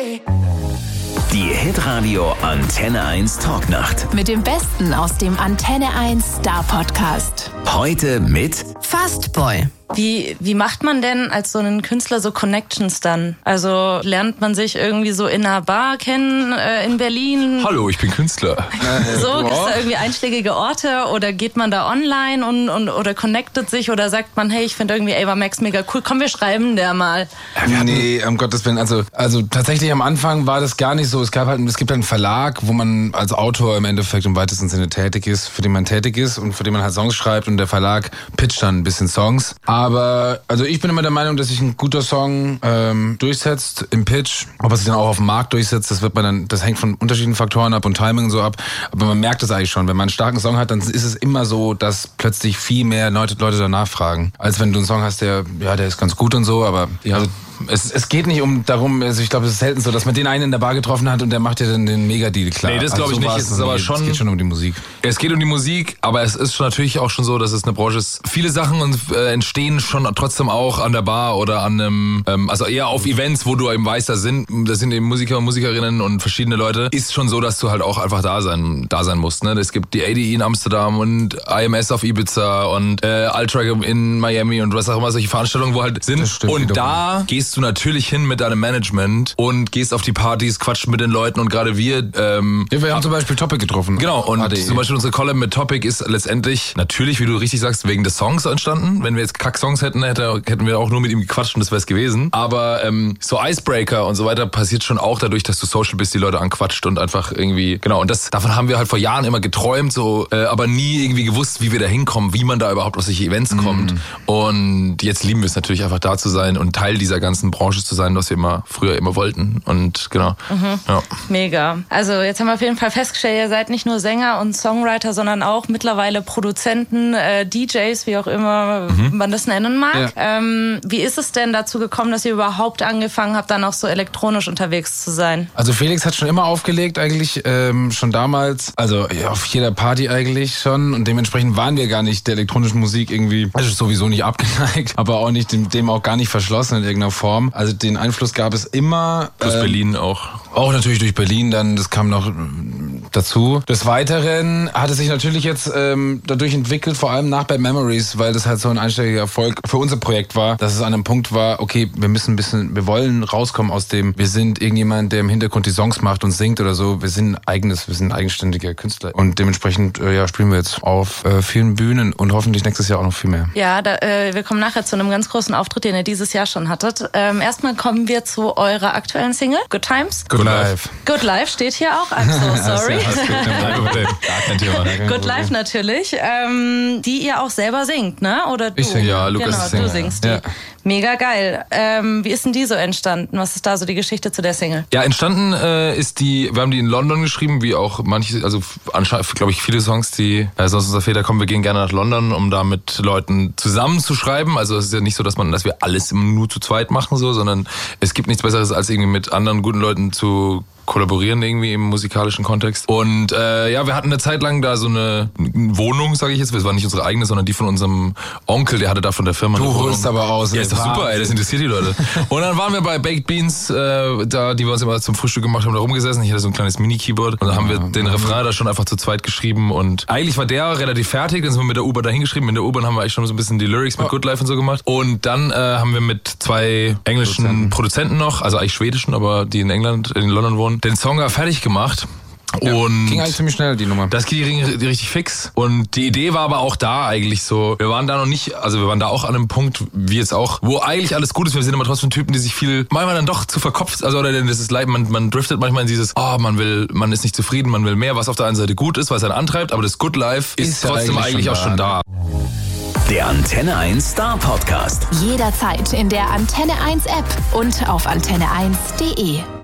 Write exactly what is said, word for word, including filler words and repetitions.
Die Hitradio Antenne eins Talknacht. Mit dem Besten aus dem Antenne eins Star Podcast. Heute mit Fastboy. Wie, wie macht man denn als so einen Künstler so Connections dann? Also lernt man sich irgendwie so in einer Bar kennen äh, in Berlin? Hallo, ich bin Künstler. So, gibt es da irgendwie einschlägige Orte oder geht man da online und, und oder connectet sich oder sagt man, hey, ich finde irgendwie Ava Max mega cool, komm, wir schreiben der mal. Ja, nee, um Gottes Willen, also, also tatsächlich am Anfang war das gar nicht so. Es gab halt, es gibt einen Verlag, wo man als Autor im Endeffekt im weitesten Sinne tätig ist, für den man tätig ist und für den man halt Songs schreibt und der Verlag pitcht dann ein bisschen Songs. Aber also ich bin immer der Meinung, dass sich ein guter Song ähm, durchsetzt im Pitch. Ob er sich dann auch auf dem Markt durchsetzt, das wird man dann, das hängt von unterschiedlichen Faktoren ab und Timing und so ab. Aber man merkt es eigentlich schon. Wenn man einen starken Song hat, dann ist es immer so, dass plötzlich viel mehr Leute, Leute danach fragen. Als wenn du einen Song hast, der, ja, der ist ganz gut und so, aber ja. Also, Es, es geht nicht um darum, also ich glaube, es ist selten so, dass man den einen in der Bar getroffen hat und der macht ja dann den Megadeal klar. Nee, das glaube also ich so nicht. Es ist aber schon, es geht schon um die Musik. Es geht um die Musik, aber es ist schon natürlich auch schon so, dass es eine Branche ist. Viele Sachen äh, entstehen schon trotzdem auch an der Bar oder an einem, ähm, also eher auf Events, wo du eben weißt, da sind, da sind eben Musiker und Musikerinnen und verschiedene Leute. Ist schon so, dass du halt auch einfach da sein, da sein musst. Ne? Es gibt die A D E in Amsterdam und I M S auf Ibiza und äh, Ultra in Miami und was auch immer, solche Veranstaltungen, wo halt sind. Und da gehst du natürlich hin mit deinem Management und gehst auf die Partys, quatscht mit den Leuten und gerade wir... Ähm, ja, wir haben zum Beispiel Topic getroffen. Genau, und A D E. Zum Beispiel unsere Collab mit Topic ist letztendlich natürlich, wie du richtig sagst, wegen des Songs entstanden. Wenn wir jetzt Kack-Songs hätten, hätte, hätten wir auch nur mit ihm gequatscht und das wäre es gewesen. Aber ähm, so Icebreaker und so weiter passiert schon auch dadurch, dass du social bist, die Leute anquatscht und einfach irgendwie... Genau, und das davon haben wir halt vor Jahren immer geträumt, so, äh, aber nie irgendwie gewusst, wie wir da hinkommen, wie man da überhaupt auf solche Events kommt. Mm. Und jetzt lieben wir es natürlich einfach da zu sein und Teil dieser ganzen Branche zu sein, was wir immer früher immer wollten. Und genau. Mhm. Ja. Mega. Also jetzt haben wir auf jeden Fall festgestellt, ihr seid nicht nur Sänger und Songwriter, sondern auch mittlerweile Produzenten, äh, D Js, wie auch immer mhm. man das nennen mag. Ja. Ähm, wie ist es denn dazu gekommen, dass ihr überhaupt angefangen habt, dann auch so elektronisch unterwegs zu sein? Also Felix hat schon immer aufgelegt eigentlich, ähm, schon damals, also ja, auf jeder Party eigentlich schon und dementsprechend waren wir gar nicht der elektronischen Musik irgendwie, also sowieso nicht abgeneigt, aber auch nicht dem, dem auch gar nicht verschlossen in irgendeiner Form. Also den Einfluss gab es immer. Plus ähm, Berlin auch. Auch natürlich durch Berlin dann, das kam noch dazu. Des Weiteren hat es sich natürlich jetzt ähm, dadurch entwickelt, vor allem nach Bad Memories, weil das halt so ein einstelliger Erfolg für unser Projekt war, dass es an einem Punkt war, okay, wir müssen ein bisschen, wir wollen rauskommen aus dem, wir sind irgendjemand, der im Hintergrund die Songs macht und singt oder so, wir sind ein eigenes, wir sind ein eigenständiger Künstler und dementsprechend äh, ja, spielen wir jetzt auf äh, vielen Bühnen und hoffentlich nächstes Jahr auch noch viel mehr. Ja, da, äh, wir kommen nachher zu einem ganz großen Auftritt, den ihr dieses Jahr schon hattet. Ähm, erstmal kommen wir zu eurer aktuellen Single, Good Times. Good Life. Good Life steht hier auch, I'm so sorry. Good Life natürlich, ähm, die ihr auch selber singt, ne? Oder du? Ich singe, ja, Lukas genau, singt. du singst die. Ja. Mega geil. Ähm, wie ist denn die so entstanden? Was ist da so die Geschichte zu der Single? Ja, entstanden äh, ist die, wir haben die in London geschrieben, wie auch manche, also anscheinend, glaube ich, viele Songs, die äh, sonst unser Väter kommen, wir gehen gerne nach London, um da mit Leuten zusammen zu schreiben. Also es ist ja nicht so, dass man, dass wir alles nur zu zweit machen, so, sondern es gibt nichts Besseres, als irgendwie mit anderen guten Leuten zu kollaborieren irgendwie im musikalischen Kontext. Und äh, ja, wir hatten eine Zeit lang da so eine Wohnung, sage ich jetzt. Das war nicht unsere eigene, sondern die von unserem Onkel, der hatte da von der Firma du eine Wohnung. Du holst aber aus. Ja, ist doch super, ey, das interessiert die Leute. Und dann waren wir bei Baked Beans, äh, da, die wir uns immer zum Frühstück gemacht haben, da rumgesessen. Ich hatte so ein kleines Mini-Keyboard und dann haben wir ja, den Refrain da schon einfach zu zweit geschrieben und eigentlich war der relativ fertig, dann sind wir mit der U-Bahn da hingeschrieben. In der U-Bahn haben wir eigentlich schon so ein bisschen die Lyrics mit Good Life und so gemacht. Und dann äh, haben wir mit zwei englischen Produzenten. Produzenten noch, also eigentlich schwedischen, aber die in England, in London wohnen, den Song fertig gemacht. Ja, und ging eigentlich ziemlich schnell, die Nummer. Das ging richtig fix. Und die Idee war aber auch da eigentlich so. Wir waren da noch nicht, also wir waren da auch an einem Punkt, wie jetzt auch, wo eigentlich alles gut ist. Wir sind aber trotzdem Typen, die sich viel, manchmal dann doch zu verkopft, also oder das ist leid, man, man driftet manchmal in dieses, oh, man will, man ist nicht zufrieden, man will mehr, was auf der einen Seite gut ist, was einen antreibt, aber das Good Life ist, ist trotzdem eigentlich, eigentlich auch schon da. Der Antenne eins Star Podcast. Jederzeit in der Antenne eins App und auf antenne eins punkt de.